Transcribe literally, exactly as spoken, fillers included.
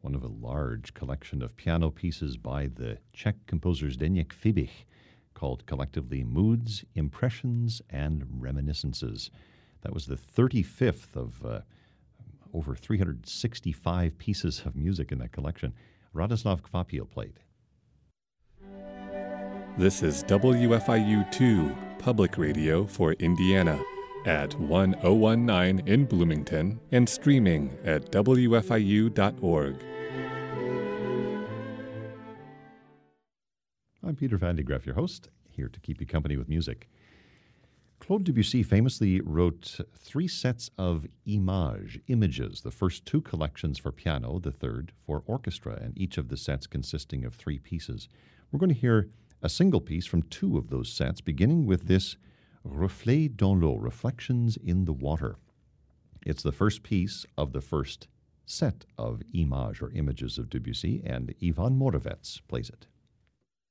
one of a large collection of piano pieces by the Czech composer Zdeněk Fibich, called collectively Moods, Impressions, and Reminiscences. That was the thirty-fifth of uh, over three hundred sixty-five pieces of music in that collection. Radoslav Kvapil played. This is W F I U two, Public Radio for Indiana, at one oh one nine in Bloomington and streaming at W F I U dot org. I'm Peter Van de Graaff, your host, here to keep you company with music. Claude Debussy famously wrote three sets of images, images, the first two collections for piano, the third for orchestra, and each of the sets consisting of three pieces. We're going to hear a single piece from two of those sets, beginning with this Reflets dans l'eau, Reflections in the Water. It's the first piece of the first set of images or images of Debussy, and Ivan Moravec plays it.